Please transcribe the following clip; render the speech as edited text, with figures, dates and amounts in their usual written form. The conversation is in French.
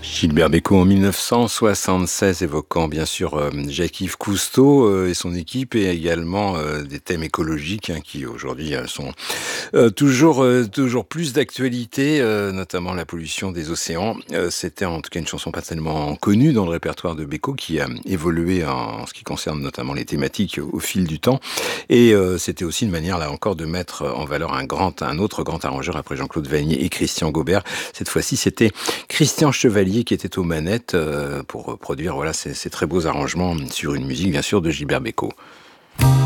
Gilbert Bécaud en 1976, évoquant bien sûr Jacques-Yves Cousteau et son équipe, et également des thèmes écologiques qui aujourd'hui sont toujours plus d'actualité, notamment la pollution des océans. C'était en tout cas une chanson pas tellement connue dans le répertoire de Bécaud, qui a évolué en ce qui concerne notamment les thématiques au fil du temps. Et c'était aussi une manière, là encore, de mettre en valeur un autre grand arrangeur après Jean-Claude Vannier et Christian Gaubert. Cette fois-ci, c'était Christian Chevalier qui était aux manettes pour produire ces très beaux arrangements sur une musique bien sûr de Gilbert Bécaud.